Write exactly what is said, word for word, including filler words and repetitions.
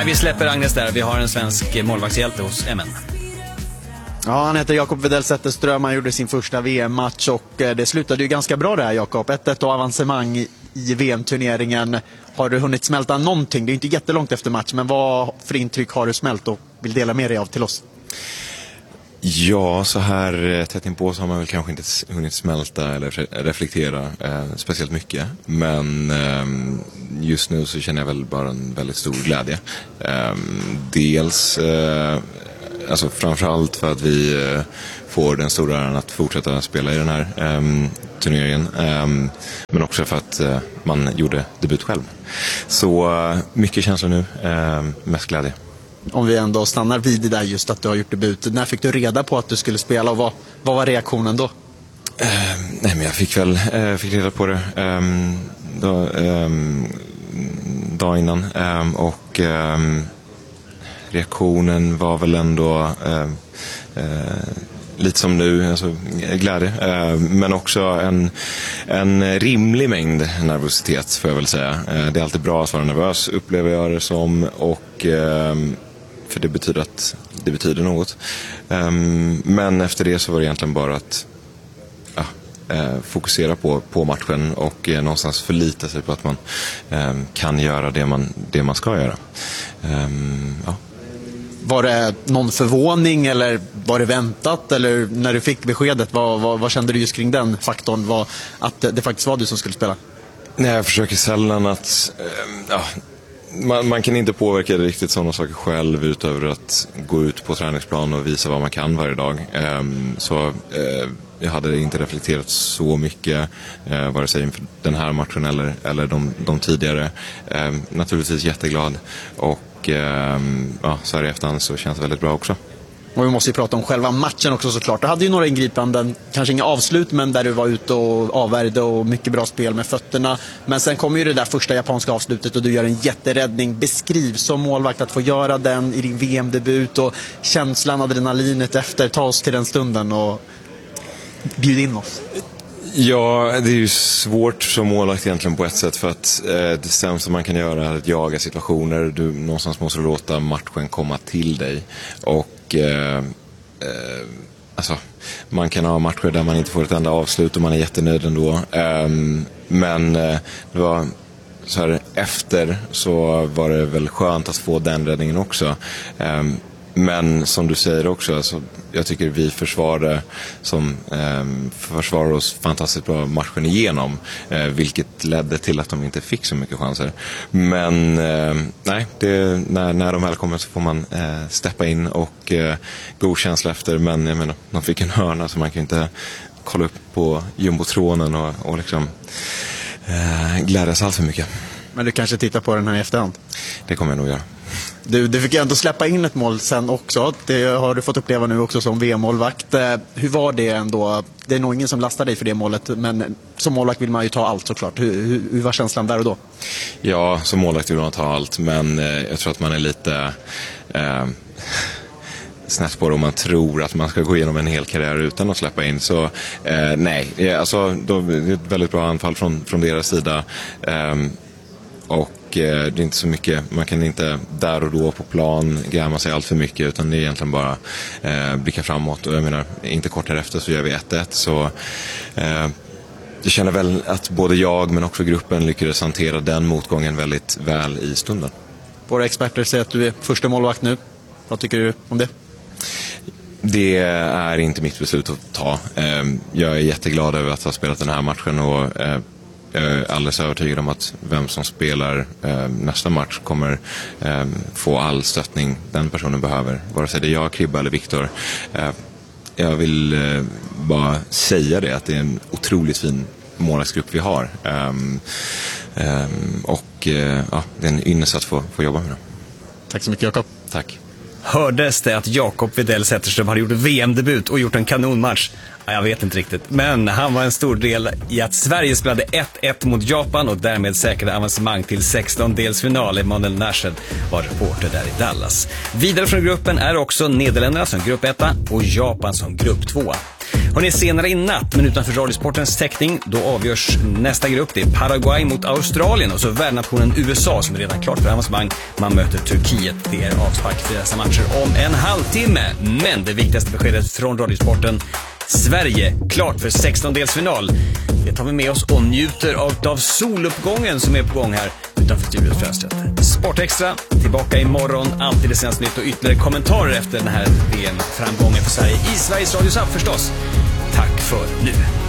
Nej, vi släpper Agnes där. Vi har en svensk målvaktshjälte hos M N. Ja, han heter Jakob Widell Zetterström. Han gjorde sin första V M-match och det slutade ju ganska bra där, Jakob. ett ett och avancemang i V M-turneringen. Har du hunnit smälta någonting? Det är inte jättelångt efter match, men vad för intryck har du smält och vill dela med dig av till oss? Ja, så här tätt inpå så har man väl kanske inte hunnit smälta eller reflektera eh, speciellt mycket. Men eh, just nu så känner jag väl bara en väldigt stor glädje. Eh, dels, eh, alltså framförallt för att vi eh, får den stora äran att fortsätta spela i den här eh, turneringen. Eh, men också för att eh, man gjorde debut själv. Så eh, mycket känslor nu, eh, mest glädje. Om vi ändå stannar vid det där just att du har gjort debut. När fick du reda på att du skulle spela och vad, vad var reaktionen då? Uh, nej men jag fick väl uh, fick reda på det um, då, um, dag innan um, och um, reaktionen var väl ändå uh, uh, lite som nu, alltså glädje, uh, men också en, en rimlig mängd nervositet får jag väl säga. Uh, det är alltid bra att vara nervös, upplever jag det som, och uh, för det betyder att det betyder något. Um, men efter det så var det egentligen bara att ja, eh, fokusera på, på matchen och eh, någonstans förlita sig på att man eh, kan göra det man, det man ska göra. Um, ja. Var det någon förvåning eller var det väntat? Eller när du fick beskedet, vad, vad, vad kände du just kring den faktorn? Vad, att det, det faktiskt var du som skulle spela? Nej, jag försöker sällan att... Eh, ja, Man, man kan inte påverka riktigt sådana saker själv utöver att gå ut på träningsplan och visa vad man kan varje dag. Um, så uh, jag hade inte reflekterat så mycket uh, vare sig inför den här matchen eller, eller de, de tidigare. Um, naturligtvis jätteglad och um, ja, så här i efterhand så känns det väldigt bra också. Och vi måste ju prata om själva matchen också såklart. Du hade ju några ingripanden, kanske inga avslut, men där du var ute och avvärjde och mycket bra spel med fötterna. Men sen kommer ju det där första japanska avslutet och du gör en jätteräddning. Beskriv som målvakt att få göra den i din V M-debut och känslan, adrenalinet efter. Ta oss till den stunden och bjud in oss. Ja, det är ju svårt som målvakt egentligen på ett sätt, för att eh, det sämsta man kan göra är att jaga situationer. Du någonstans måste låta matchen komma till dig. Och eh, eh, alltså, man kan ha matcher där man inte får ett enda avslut och man är jättenöjd ändå. Eh, men eh, det var så här, efter så var det väl skönt att få den räddningen också. Eh, Men som du säger också, alltså, jag tycker vi försvarade som eh, försvarar oss fantastiskt bra matchen igenom, eh, vilket ledde till att de inte fick så mycket chanser. Men eh, nej, det, när, när de väl kommer så får man eh, steppa in och eh, god känsla efter. Men jag menar, de fick en hörna så man kan inte kolla upp på jumbotronen och, och liksom eh, glädjas allt för mycket. Men du kanske tittar på den här i efterhand? Det kommer jag nog göra. Du, du fick ju ändå släppa in ett mål sen också. Det har du fått uppleva nu också som V M-målvakt. Hur var det ändå? Det är nog ingen som lastar dig för det målet, men som målvakt vill man ju ta allt såklart. Hur, hur, hur var känslan där och då? Ja, som målvakt vill man ta allt, men eh, jag tror att man är lite eh, snett på det om man tror att man ska gå igenom en hel karriär utan att släppa in. Så eh, nej, alltså, då, det är ett väldigt bra anfall från, från deras sida. Eh, och det är inte så mycket, man kan inte där och då på plan gräma sig allt för mycket, utan det är egentligen bara eh, blicka framåt. Och jag menar, inte kort därefter så gör vi ett ett, så eh, jag känner väl att både jag men också gruppen lyckades hantera den motgången väldigt väl i stunden. Våra experter säger att du är första målvakt nu. Vad tycker du om det? Det är inte mitt beslut att ta. Eh, jag är jätteglad över att ha spelat den här matchen och eh, jag är alldeles övertygad om att vem som spelar eh, nästa match kommer eh, få all stöttning den personen behöver. Vare sig det är jag, Kribba eller Viktor. Eh, jag vill eh, bara säga det, att det är en otroligt fin målvaktsgrupp vi har. Eh, eh, och eh, ja, det är en ynnest att få, få jobba med dem. Tack så mycket, Jakob. Tack. Hördes det att Jakob Widell Zetterström hade gjort V M-debut och gjort en kanonmatch? Ja, jag vet inte riktigt, men han var en stor del i att Sverige spelade ett ett mot Japan och därmed säkrade avancemang till sextondelsfinal. Emanuel Nashed var reporter där i Dallas. Vidare från gruppen är också Nederländerna som grupp etta och Japan som grupp tvåa. Hörrni, senare i natt, men utanför Radiosportens täckning, då avgörs nästa grupp. Det är Paraguay mot Australien och så värdnationen U S A som är redan klart för avancemang. Man möter Turkiet. Det är avspark för dessa matcher om en halvtimme. Men det viktigaste beskedet från Radiosporten: Sverige klart för sextondelsfinal. Det tar vi med oss och njuter av, av soluppgången som är på gång här utanför studiofönstret. Sportextra, tillbaka imorgon. Alltid det senaste nytt och ytterligare kommentarer efter den här V M-framgången för Sverige i Sveriges Radios app förstås. Tack för nu.